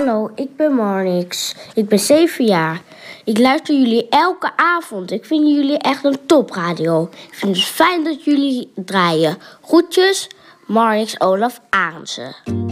Hallo, ik ben Marnix. Ik ben 7 jaar. Ik luister jullie elke avond. Ik vind jullie echt een topradio. Ik vind het fijn dat jullie draaien. Groetjes, Marnix Olaf Arendse.